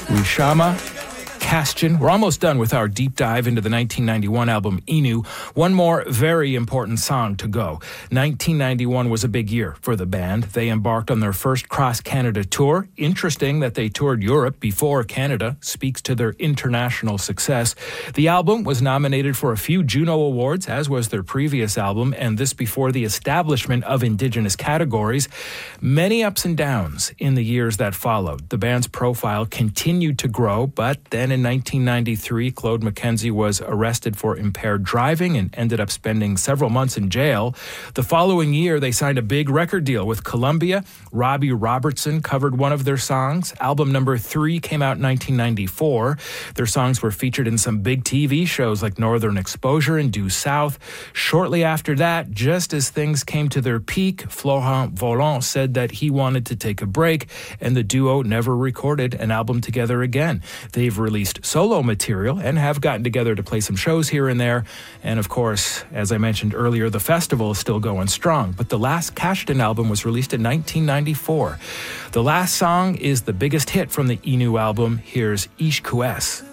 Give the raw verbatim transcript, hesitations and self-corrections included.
Wishama, Castian. We're almost done with our deep dive into the nineteen ninety-one album Inu. One more very important song to go. nineteen ninety-one was a big year for the band. They embarked on their first cross-Canada tour. Interesting that they toured Europe before Canada. Speaks to their international success. The album was nominated for a few Juno Awards, as was their previous album, and this before the establishment of Indigenous categories. Many ups and downs in the years that followed. The band's profile continued to grow, but then in nineteen ninety-three, Claude McKenzie was arrested for impaired driving and ended up spending several months in jail. The following year, they signed a big record deal with Columbia. Robbie Robertson covered one of their songs. Album number three came out in nineteen ninety-four. Their songs were featured in some big T V shows like Northern Exposure and Due South. Shortly after that, just as things came to their peak, Florent Volant said that he wanted to take a break, and the duo never recorded an album together again. They've released solo material and have gotten together to play some shows here and there. And of course, as I mentioned earlier, the festival is still going strong. But the last Castian album was released in nineteen ninety-four. The last song is the biggest hit from the Inu album. Here's Ish Kues.